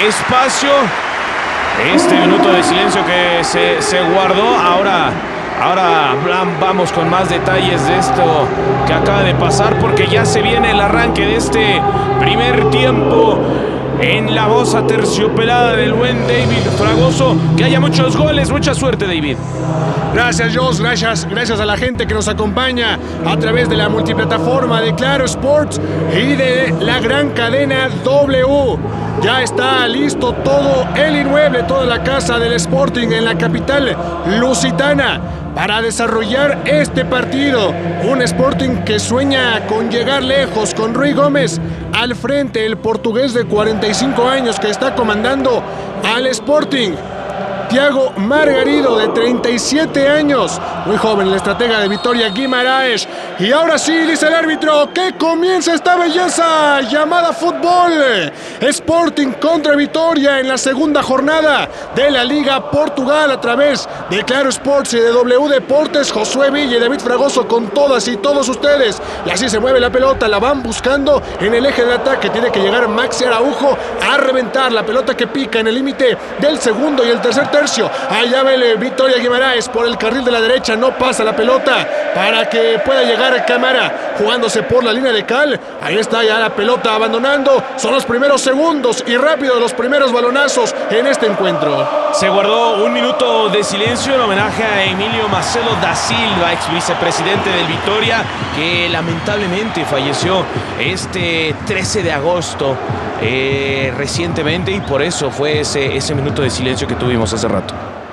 espacio. Este minuto de silencio que se guardó. Ahora vamos con más detalles de esto que acaba de pasar, porque ya se viene el arranque de este primer tiempo. En la voz aterciopelada del buen David Fragoso. Que haya muchos goles, mucha suerte, David. Gracias, Jos, gracias a la gente que nos acompaña a través de la multiplataforma de Claro Sports y de la gran cadena W. Ya está listo todo el inmueble, toda la casa del Sporting en la capital lusitana para desarrollar este partido. Un Sporting que sueña con llegar lejos, con Rui Gómez al frente, el portugués de 45 años que está comandando al Sporting. Thiago Margarido, de 37 años, muy joven, el estratega de Vitória Guimarães. Y ahora sí, dice el árbitro, que comienza esta belleza llamada fútbol. Sporting contra Vitória en la segunda jornada de la Liga Portugal a través de Claro Sports y de W Deportes. Josué Villa y David Fragoso con todas y todos ustedes. Y así se mueve la pelota, la van buscando en el eje de ataque. Tiene que llegar Maxi Araujo a reventar la pelota que pica en el límite del segundo y el tercer tercio. Allá va el Vitória Guimarães por el carril de la derecha, no pasa la pelota para que pueda llegar a Camara, jugándose por la línea de cal. Ahí está ya la pelota abandonando. Son los primeros segundos y rápido los primeros balonazos en este encuentro. Se guardó un minuto de silencio en homenaje a Emilio Marcelo da Silva, ex vicepresidente del Vitória, que lamentablemente falleció este 13 de agosto recientemente, y por eso fue ese minuto de silencio que tuvimos hace rato.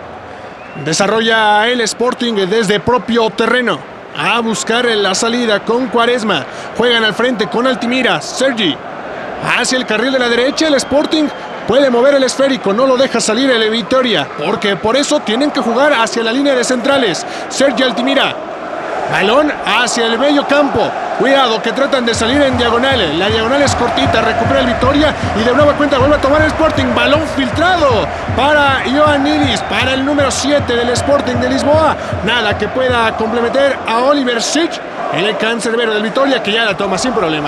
Desarrolla el Sporting desde propio terreno a buscar la salida con Quaresma. Juegan al frente con Altimira. Sergi hacia el carril de la derecha. El Sporting puede mover el esférico, no lo deja salir el Vitória, porque por eso tienen que jugar hacia la línea de centrales. Sergi Altimira, balón hacia el medio campo. Cuidado que tratan de salir en diagonal. La diagonal es cortita, recupera el Vitória y de nueva cuenta vuelve a tomar el Sporting. Balón filtrado para Ioannidis, para el número 7 del Sporting de Lisboa. Nada que pueda complementar a Oliver Sich, el cancerbero del Vitória, que ya la toma sin problema.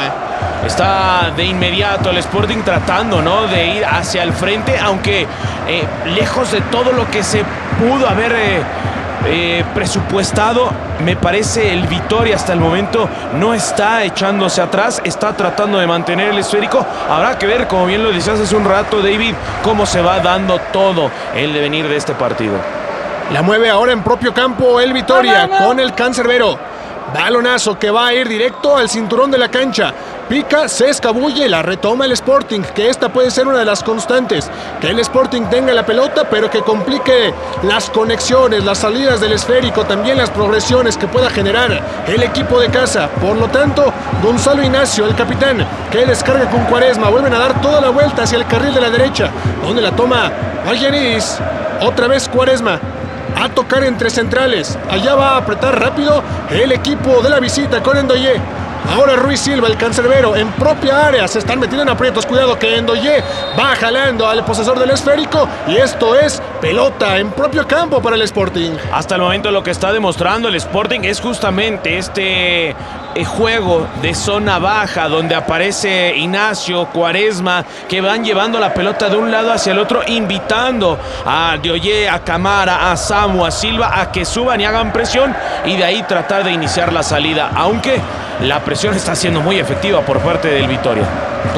Está de inmediato el Sporting tratando, ¿no?, de ir hacia el frente, aunque lejos de todo lo que se pudo haber presupuestado. Me parece el Vitória hasta el momento no está echándose atrás, está tratando de mantener el esférico. Habrá que ver, como bien lo decías hace un rato, David, cómo se va dando todo el devenir de este partido. La mueve ahora en propio campo el Vitória con el cancerbero. Balonazo que va a ir directo al cinturón de la cancha. Pica, se escabulle, la retoma el Sporting, que esta puede ser una de las constantes. Que el Sporting tenga la pelota, pero que complique las conexiones, las salidas del esférico, también las progresiones que pueda generar el equipo de casa. Por lo tanto, Gonzalo Ignacio, el capitán, que descarga con Quaresma. Vuelven a dar toda la vuelta hacia el carril de la derecha, donde la toma Ioannidis. Otra vez Quaresma a tocar entre centrales. Allá va a apretar rápido el equipo de la visita con Endoye. Ahora Ruiz Silva, el cancerbero, en propia área. Se están metiendo en aprietos. Cuidado que Endoye va jalando al posesor del esférico. Y esto es pelota en propio campo para el Sporting. Hasta el momento lo que está demostrando el Sporting es justamente este juego de zona baja, donde aparece Ignacio, Quaresma, que van llevando la pelota de un lado hacia el otro, invitando a Dioye, a Camara, a Samu, a Silva a que suban y hagan presión, y de ahí tratar de iniciar la salida, aunque la presión está siendo muy efectiva por parte del Vitória.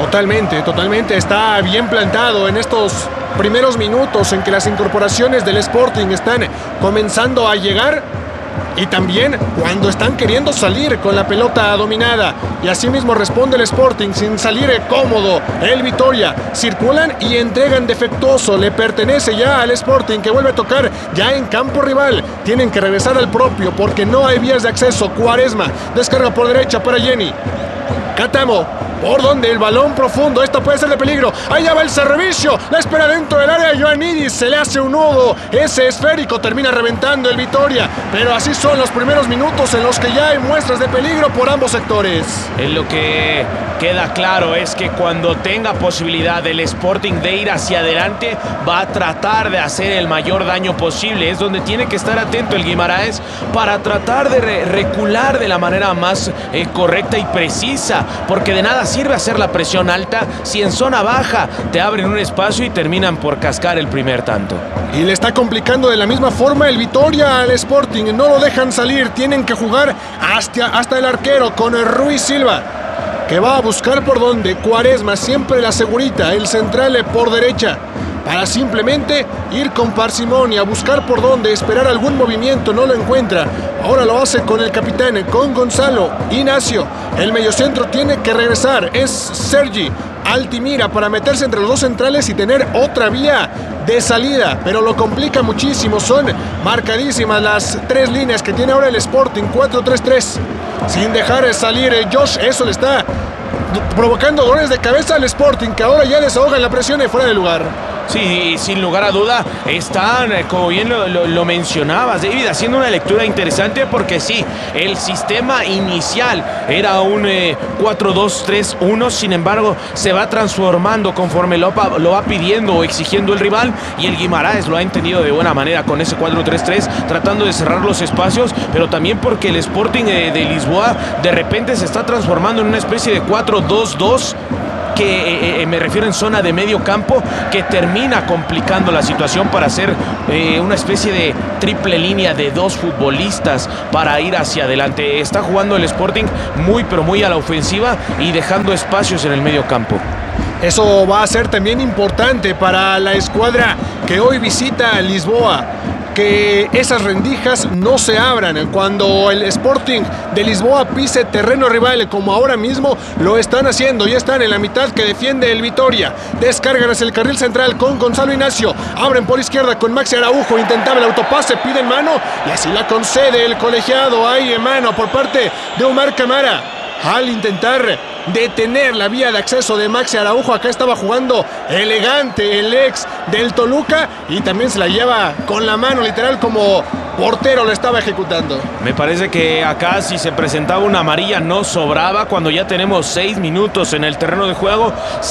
Totalmente, está bien plantado en estos primeros minutos en que las incorporaciones del Sporting están comenzando a llegar, y también cuando están queriendo salir con la pelota dominada. Y así mismo responde el Sporting sin salir cómodo. El Vitória circulan y entregan defectuoso. Le pertenece ya al Sporting, que vuelve a tocar ya en campo rival. Tienen que regresar al propio porque no hay vías de acceso. Quaresma descarga por derecha para Jenny. Catamo, por donde el balón profundo, esto puede ser de peligro. Allá va el servicio, la espera dentro del área. Ioannidis, se le hace un nudo, ese esférico termina reventando el Vitória. Pero así son los primeros minutos en los que ya hay muestras de peligro por ambos sectores. Lo que queda claro es que cuando tenga posibilidad el Sporting de ir hacia adelante, va a tratar de hacer el mayor daño posible. Es donde tiene que estar atento el Guimarães para tratar de recular de la manera más correcta y precisa, porque de nada sirve hacer la presión alta si en zona baja te abren un espacio y terminan por cascar el primer tanto. Y le está complicando de la misma forma el Vitoria al Sporting. No lo dejan salir, tienen que jugar hasta el arquero con Ruiz Silva, que va a buscar por donde. Cuaresma siempre la segurita, el central por derecha, para simplemente ir con parsimonia, buscar por dónde, esperar algún movimiento, no lo encuentra. Ahora lo hace con el capitán, con Gonzalo Ignacio. El mediocentro tiene que regresar, es Sergi Altimira para meterse entre los dos centrales y tener otra vía de salida, pero lo complica muchísimo. Son marcadísimas las tres líneas que tiene ahora el Sporting, 4-3-3, sin dejar salir Josh. Eso le está provocando dolores de cabeza al Sporting, que ahora ya desahoga la presión de fuera de lugar. Sí, sin lugar a duda, están, como bien lo mencionabas, David, haciendo una lectura interesante, porque sí, el sistema inicial era un 4-2-3-1, sin embargo, se va transformando conforme lo va pidiendo o exigiendo el rival, y el Guimaraes lo ha entendido de buena manera con ese 4-3-3, tratando de cerrar los espacios, pero también porque el Sporting de Lisboa de repente se está transformando en una especie de 4-2-2, que me refiero en zona de medio campo, que termina complicando la situación para hacer una especie de triple línea de dos futbolistas para ir hacia adelante. Está jugando el Sporting muy pero muy a la ofensiva y dejando espacios en el medio campo. Eso va a ser también importante para la escuadra que hoy visita Lisboa, que esas rendijas no se abran cuando el Sporting de Lisboa pise terreno rival, como ahora mismo lo están haciendo. Ya están en la mitad que defiende el Vitoria. Descargan hacia el carril central con Gonzalo Ignacio. Abren por izquierda con Maxi Araujo. Intentaba el autopase, piden mano y así la concede el colegiado. Hay mano por parte de Omar Camara al intentar detener la vía de acceso de Maxi Araujo. Acá estaba jugando elegante el ex del Toluca y también se la lleva con la mano, literal, como portero lo estaba ejecutando. Me parece que acá, si se presentaba una amarilla, no sobraba, cuando ya tenemos 6 minutos en el terreno de juego.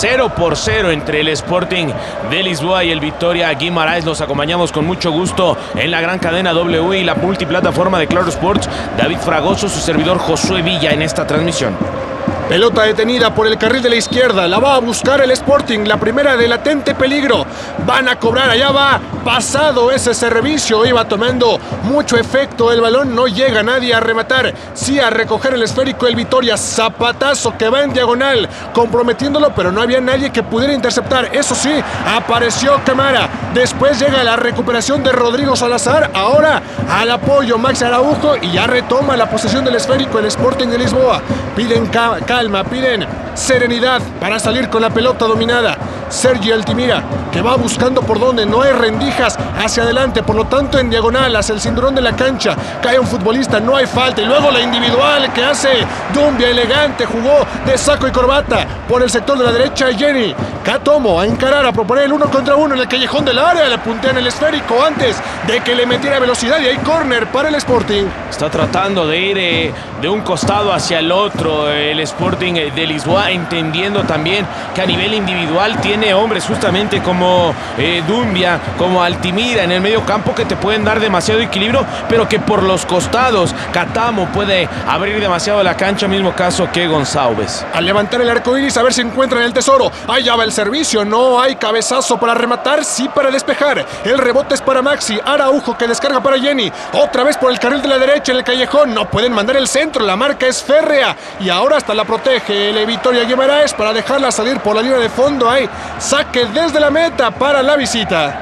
0-0 entre el Sporting de Lisboa y el Vitoria Guimaraes. Los acompañamos con mucho gusto en la gran cadena W y la multiplataforma de Claro Sports. David Fragoso, su servidor Josué Villa en esta transmisión. Pelota detenida por el carril de la izquierda. La va a buscar el Sporting. La primera de latente peligro. Van a cobrar. Allá va. Pasado ese servicio. Iba tomando mucho efecto el balón. No llega nadie a rematar. Sí a recoger el esférico el Vitoria. Zapatazo que va en diagonal, comprometiéndolo, pero no había nadie que pudiera interceptar. Eso sí, apareció Camara. Después llega la recuperación de Rodrigo Salazar. Ahora al apoyo Maxi Araujo y ya retoma la posesión del esférico el Sporting de Lisboa. Piden calma, piden serenidad para salir con la pelota dominada. Sergi Altimira, que va buscando por donde, no hay rendijas hacia adelante, por lo tanto en diagonal hacia el cinturón de la cancha cae un futbolista, no hay falta, y luego la individual que hace Dumbia, elegante, jugó de saco y corbata por el sector de la derecha. Jenny Catomo a encarar, a proponer el 1 contra 1 en el callejón del área, le puntean el esférico antes de que le metiera velocidad y hay córner para el Sporting. Está tratando de ir de un costado hacia el otro el Sporting de Lisboa, entendiendo también que a nivel individual tiene hombres justamente como Dumbia, como Altimira en el medio campo, que te pueden dar demasiado equilibrio, pero que por los costados Catamo puede abrir demasiado la cancha, mismo caso que González. Al levantar el arco iris a ver si encuentran el tesoro. Allá va el servicio, no hay cabezazo para rematar, sí para despejar. El rebote es para Maxi Araujo, que descarga para Jenny, otra vez por el carril de la derecha en el callejón. No pueden mandar el centro, la marca es férrea y ahora hasta la protege el Vitoria Guimaraes para dejarla salir por la línea de fondo. Hay saque desde la meta para la visita.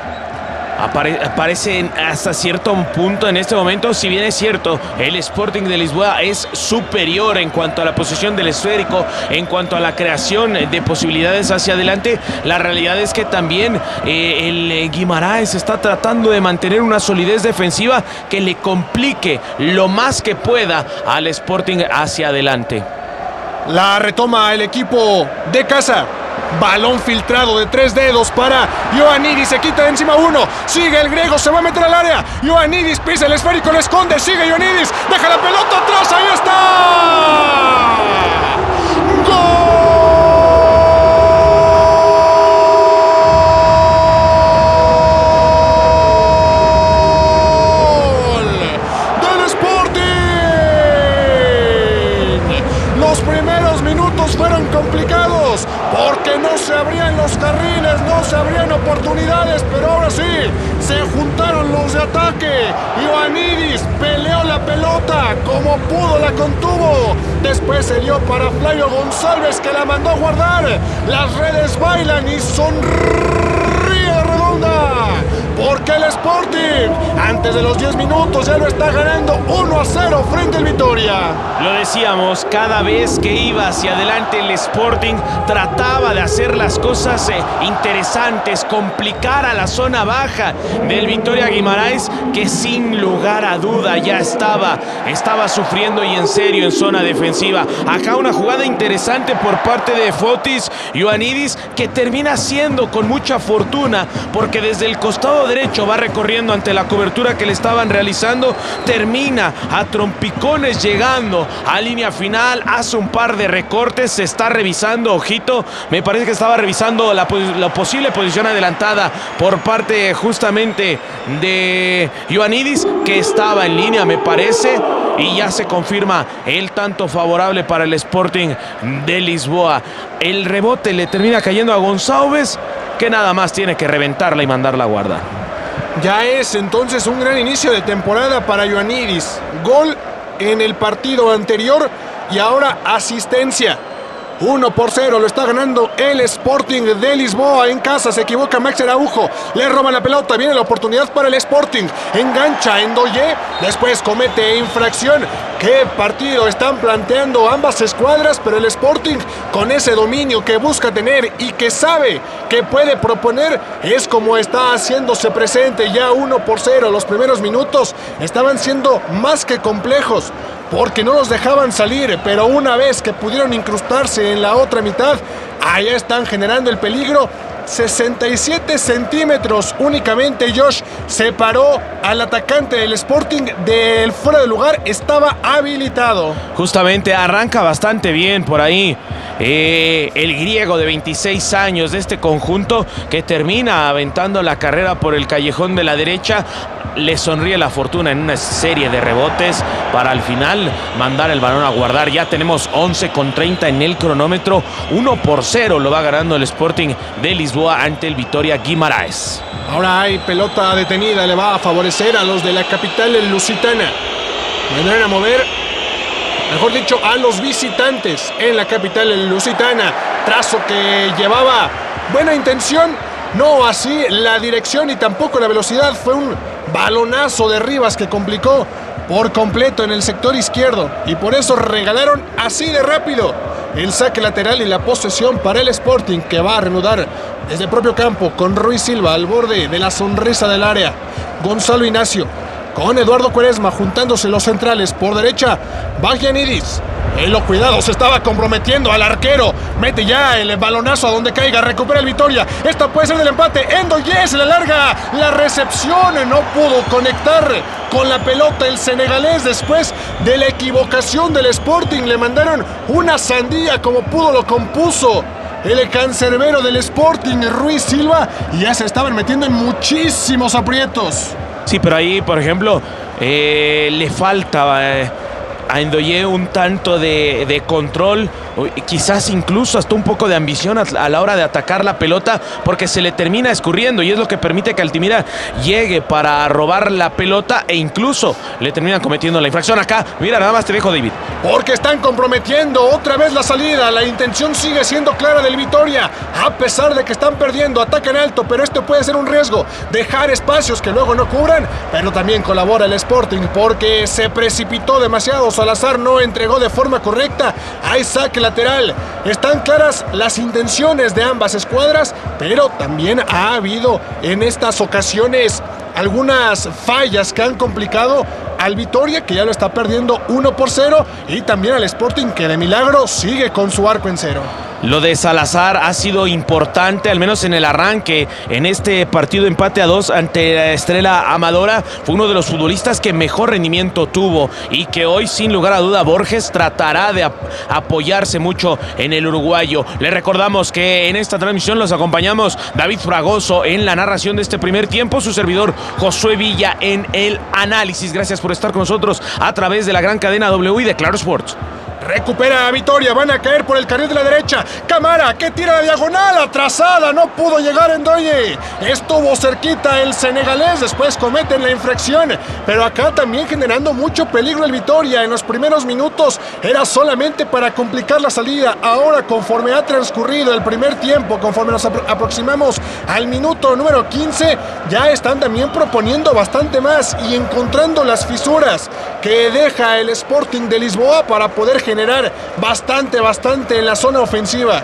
Aparece hasta cierto punto en este momento, si bien es cierto, el Sporting de Lisboa es superior en cuanto a la posesión del esférico, en cuanto a la creación de posibilidades hacia adelante. La realidad es que también el Guimaraes está tratando de mantener una solidez defensiva que le complique lo más que pueda al Sporting hacia adelante. La retoma el equipo de casa. Balón filtrado de 3 dedos para Ioannidis, se quita de encima uno, sigue el griego, se va a meter al área, Ioannidis pisa el esférico, lo esconde, sigue Ioannidis, deja la pelota atrás, ahí está. ¡Gol del Sporting! Los primeros minutos fueron complicados Se juntaron los de ataque. Ioannidis peleó la pelota como pudo, la contuvo. Después se dio para Flavio González, que la mandó a guardar. Las redes bailan y sonríe redonda, porque el Sporting antes de los 10 minutos ya lo está ganando 1-0 frente al Vitória. Lo decíamos, cada vez que iba hacia adelante el Sporting trataba de hacer las cosas interesantes, complicar a la zona baja del Vitória Guimarães, que sin lugar a duda ya estaba sufriendo, y en serio, en zona defensiva. Acá una jugada interesante por parte de Fotis Ioannidis, que termina siendo con mucha fortuna, porque desde el costado derecho va recorriendo ante la cobertura que le estaban realizando, termina a trompicones llegando a línea final, hace un par de recortes, se está revisando, ojito, me parece que estaba revisando la posible posición adelantada por parte justamente de Ioannidis, que estaba en línea, me parece, y ya se confirma el tanto favorable para el Sporting de Lisboa. El rebote le termina cayendo a Gonçalves, que nada más tiene que reventarla y mandarla a guardar. Ya es entonces un gran inicio de temporada para Ioannidis. Gol en el partido anterior y ahora asistencia. 1-0 lo está ganando el Sporting de Lisboa en casa. Se equivoca Max Araujo, le roban la pelota, viene la oportunidad para el Sporting, engancha en Ndoye, después comete infracción. Qué partido están planteando ambas escuadras, pero el Sporting, con ese dominio que busca tener y que sabe que puede proponer, es como está haciéndose presente. Ya 1-0. Los primeros minutos estaban siendo más que complejos, porque no los dejaban salir, pero una vez que pudieron incrustarse en la otra mitad, allá están generando el peligro. 67 centímetros únicamente Josh separó al atacante del Sporting del fuera de lugar, estaba habilitado. Justamente arranca bastante bien por ahí el griego de 26 años de este conjunto, que termina aventando la carrera por el callejón de la derecha. Le sonríe la fortuna en una serie de rebotes para al final mandar el balón a guardar. Ya tenemos 11:30 en el cronómetro. 1-0 lo va ganando el Sporting de Lisboa ante el Vitória Guimarães. Ahora hay pelota detenida, le va a favorecer a los de la capital lusitana. Vendrán a mover, mejor dicho, a los visitantes en la capital lusitana. Trazo que llevaba buena intención, no así la dirección y tampoco la velocidad. Fue un balonazo de Rivas que complicó por completo en el sector izquierdo, y por eso regalaron así de rápido el saque lateral y la posesión para el Sporting, que va a reanudar desde el propio campo con Rui Silva al borde de la sonrisa del área. Gonzalo Ignacio con Eduardo Quaresma juntándose los centrales. Por derecha va Ioannidis. Cuidado, se estaba comprometiendo al arquero. Mete ya el balonazo a donde caiga. Recupera el Vitória. Esta puede ser del empate. Ndoye se le larga la recepción. No pudo conectar con la pelota el senegalés. Después de la equivocación del Sporting, le mandaron una sandía como pudo, lo compuso el cancerbero del Sporting, Rui Silva, y ya se estaban metiendo en muchísimos aprietos. Sí, pero ahí, por ejemplo, le falta a Ndoye un tanto de control, quizás incluso hasta un poco de ambición a la hora de atacar la pelota, porque se le termina escurriendo, y es lo que permite que Altimira llegue para robar la pelota, e incluso le terminan cometiendo la infracción. Acá, mira, nada más te dejo, David. Porque están comprometiendo otra vez la salida. La intención sigue siendo clara del Vitória, a pesar de que están perdiendo. Atacan alto, pero esto puede ser un riesgo, dejar espacios que luego no cubran. Pero también colabora el Sporting, porque se precipitó demasiado. Salazar no entregó de forma correcta. Hay saque lateral. Están claras las intenciones de ambas escuadras, pero también ha habido en estas ocasiones algunas fallas que han complicado al Vitória, que ya lo está perdiendo 1-0, y también al Sporting, que de milagro sigue con su arco en cero. Lo de Salazar ha sido importante, al menos en el arranque, en este partido empate a 2 ante la Estrela Amadora. Fue uno de los futbolistas que mejor rendimiento tuvo, y que hoy, sin lugar a duda, Borges tratará de apoyarse mucho en el uruguayo. Le recordamos que en esta transmisión los acompañamos David Fragoso en la narración de este primer tiempo, su servidor Josué Villa en el análisis. Gracias por estar con nosotros a través de la gran cadena W y de Claro Sports. Recupera a Vitoria, van a caer por el carril de la derecha. Camara, que tira la diagonal, atrasada, no pudo llegar Ndoye. Estuvo cerquita el senegalés, después cometen la infracción. Pero acá también generando mucho peligro el Vitoria. En los primeros minutos era solamente para complicar la salida. Ahora, conforme ha transcurrido el primer tiempo, conforme nos aproximamos al minuto número 15, ya están también proponiendo bastante más y encontrando las fisuras que deja el Sporting de Lisboa para poder generar bastante en la zona ofensiva.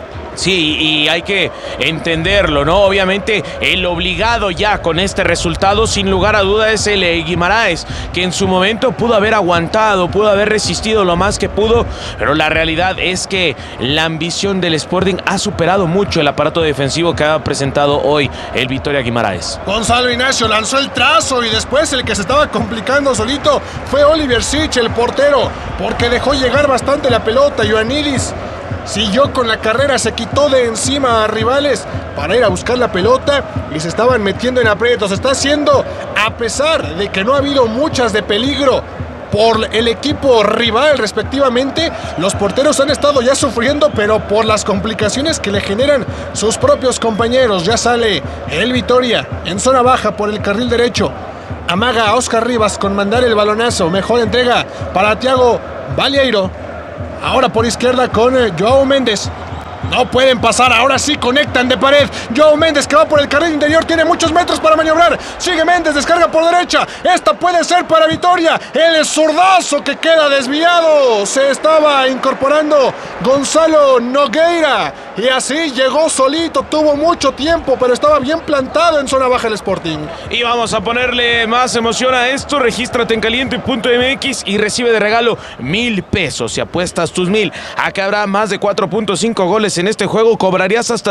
Sí, y hay que entenderlo, ¿no? Obviamente el obligado ya con este resultado, sin lugar a duda, es el Guimaraes, que en su momento pudo haber aguantado, pudo haber resistido lo más que pudo, pero la realidad es que la ambición del Sporting ha superado mucho el aparato defensivo que ha presentado hoy el Vitória Guimaraes. Gonzalo Ignacio lanzó el trazo y después el que se estaba complicando solito fue Oliver Sich, el portero, porque dejó llegar bastante la pelota. Ioannidis siguió con la carrera, se quitó de encima a rivales para ir a buscar la pelota y se estaban metiendo en aprietos. Está haciendo, a pesar de que no ha habido muchas de peligro por el equipo rival respectivamente, los porteros han estado ya sufriendo, pero por las complicaciones que le generan sus propios compañeros. Ya sale el Vitoria en zona baja por el carril derecho. Amaga a Oscar Rivas con mandar el balonazo. Mejor entrega para Thiago Balieiro. Ahora por izquierda con Joao Méndez. No pueden pasar, ahora sí conectan de pared. Joao Méndez, que va por el carril interior, tiene muchos metros para maniobrar. Sigue Méndez, descarga por derecha. Esta puede ser para Vitoria. El zurdazo que queda desviado. Se estaba incorporando Gonzalo Nogueira y así llegó solito. Tuvo mucho tiempo, pero estaba bien plantado en zona baja el Sporting. Y vamos a ponerle más emoción a esto. Regístrate en caliente.mx y recibe de regalo 1,000 pesos. Si apuestas tus 1,000 a que habrá más de 4.5 goles en este juego, cobrarías hasta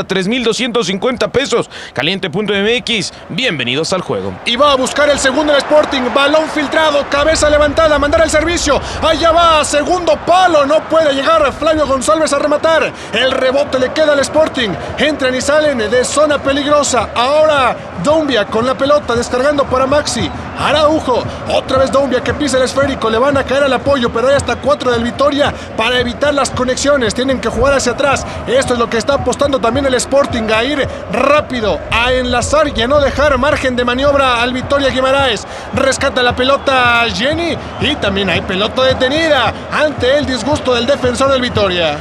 3,250 pesos. Caliente.mx, bienvenidos al juego. Y va a buscar el segundo el Sporting. Balón filtrado, cabeza levantada, mandar el servicio. Allá va, segundo palo. No puede llegar Flavio González a rematar. El rebote le queda al Sporting. Entran y salen de zona peligrosa. Ahora Doumbia con la pelota, descargando para Maxi Araujo. Otra vez Doumbia que pisa el esférico. Le van a caer al apoyo, pero hay hasta 4 del Vitoria para evitar las conexiones. Tienen que jugar hacia atrás. Esto es lo que está apostando también el Sporting, a ir rápido, a enlazar y a no dejar margen de maniobra al Vitória Guimaraes. Rescata la pelota Jenny y también hay pelota detenida ante el disgusto del defensor del Vitoria.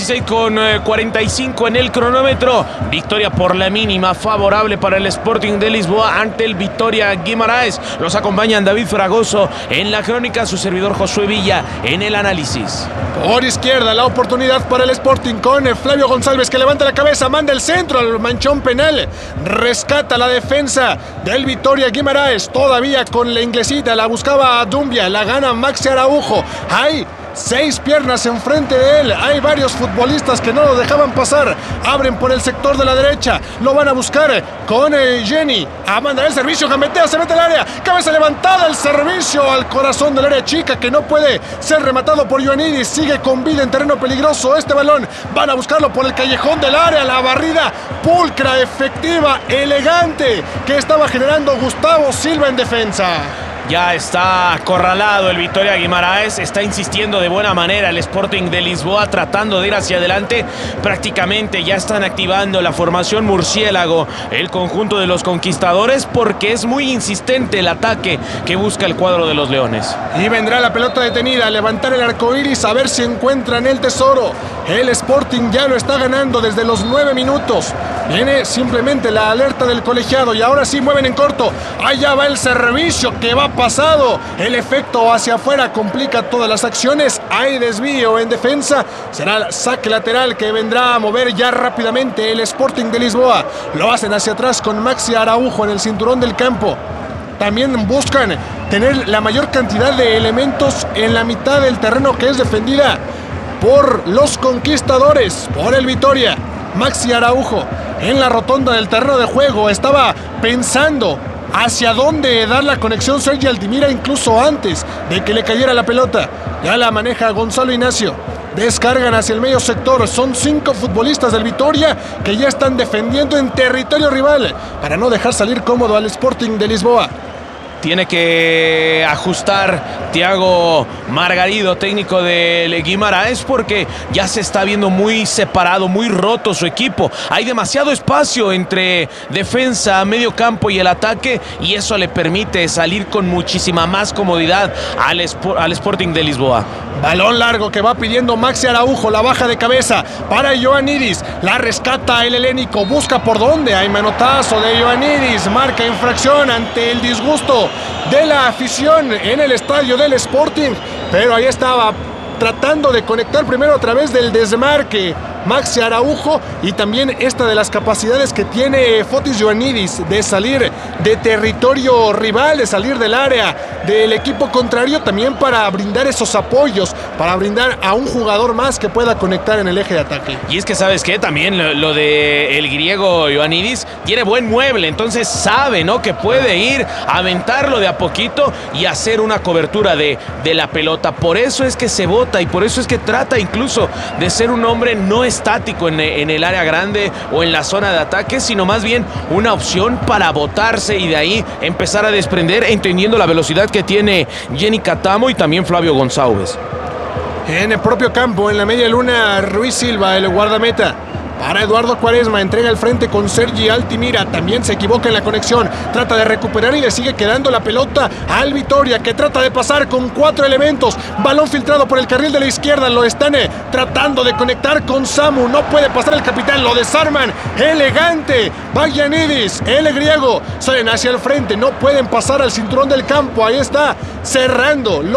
16:45 en el cronómetro. Victoria por la mínima, favorable para el Sporting de Lisboa ante el Vitória Guimaraes. Los acompañan David Fragoso en la crónica, su servidor Josué Villa en el análisis. Por izquierda la oportunidad para el Sporting con Flavio González, que levanta la cabeza, manda el centro al manchón penal, rescata la defensa del Vitória Guimaraes, todavía con la inglesita, la buscaba a Doumbia, la gana Maxi Araujo. Hay 6 piernas enfrente de él, hay varios futbolistas que no lo dejaban pasar, abren por el sector de la derecha, lo van a buscar con Jenny, a mandar el servicio, gambetea, se mete al área, cabeza levantada, el servicio al corazón del área chica que no puede ser rematado por Ioannidis, sigue con vida en terreno peligroso este balón, van a buscarlo por el callejón del área, la barrida pulcra, efectiva, elegante que estaba generando Gustavo Silva en defensa. Ya está acorralado el Vitória Guimaraes, está insistiendo de buena manera el Sporting de Lisboa, tratando de ir hacia adelante. Prácticamente ya están activando la formación murciélago, el conjunto de los conquistadores, porque es muy insistente el ataque que busca el cuadro de los Leones. Y vendrá la pelota detenida, a levantar el arco iris, a ver si encuentran el tesoro. El Sporting ya lo está ganando desde los 9 minutos. Viene simplemente la alerta del colegiado y ahora sí mueven en corto. Allá va el servicio que va pasado. El efecto hacia afuera complica todas las acciones. Hay desvío en defensa. Será el saque lateral que vendrá a mover ya rápidamente el Sporting de Lisboa. Lo hacen hacia atrás con Maxi Araujo en el cinturón del campo. También buscan tener la mayor cantidad de elementos en la mitad del terreno que es defendida por los conquistadores, por el Vitoria. Maxi Araujo en la rotonda del terreno de juego estaba pensando hacia dónde dar la conexión Sergio Altimira incluso antes de que le cayera la pelota. Ya la maneja Gonzalo Ignacio. Descargan hacia el medio sector. Son 5 futbolistas del Vitoria que ya están defendiendo en territorio rival para no dejar salir cómodo al Sporting de Lisboa. Tiene que ajustar Tiago Margarido, técnico del Guimaraes, porque ya se está viendo muy separado, muy roto su equipo. Hay demasiado espacio entre defensa, medio campo y el ataque, y eso le permite salir con muchísima más comodidad al Sporting de Lisboa. Balón largo que va pidiendo Maxi Araujo, la baja de cabeza para Ioannidis, la rescata el helénico, busca por dónde, hay manotazo de Ioannidis, marca infracción ante el disgusto de la afición en el estadio del Sporting, pero ahí estaba tratando de conectar primero a través del desmarque Maxi Araujo, y también esta de las capacidades que tiene Fotis Ioannidis de salir de territorio rival, de salir del área del equipo contrario, también para brindar esos apoyos, para brindar a un jugador más que pueda conectar en el eje de ataque. Y es que, ¿sabes qué? También lo de el griego Ioannidis tiene buen mueble, entonces sabe, ¿no?, que puede ir a aventarlo de a poquito y hacer una cobertura de la pelota. Por eso es que se bota y por eso es que trata incluso de ser un hombre no estático en el área grande o en la zona de ataque, sino más bien una opción para botarse y de ahí empezar a desprender, entendiendo la velocidad que tiene Jenny Catamo y también Flavio González. En el propio campo, en la media luna, Ruiz Silva, el guardameta. Para Eduardo Quaresma, entrega el frente con Sergi Altimira, también se equivoca en la conexión, trata de recuperar y le sigue quedando la pelota al Vitória, que trata de pasar con 4 elementos, balón filtrado por el carril de la izquierda, lo están tratando de conectar con Samu, no puede pasar el capitán, lo desarman, elegante, Ioannidis, el griego, salen hacia el frente, no pueden pasar al cinturón del campo, ahí está, cerrando.